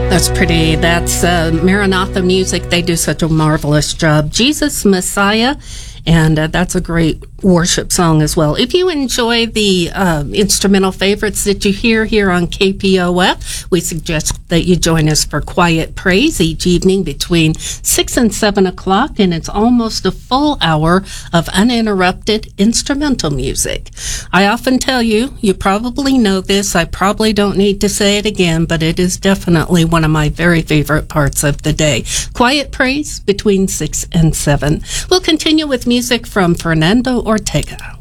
That's pretty. That's Maranatha Music. They do such a marvelous job. Jesus Messiah. And that's a great worship song as well. If you enjoy the instrumental favorites that you hear here on KPOF, we suggest that you join us for Quiet Praise each evening between 6 and 7 o'clock, and it's almost a full hour of uninterrupted instrumental music. I often tell you, you probably know this, I probably don't need to say it again, but it is definitely one of my very favorite parts of the day. Quiet Praise between 6 and 7. We'll continue with music from Fernando Ortega.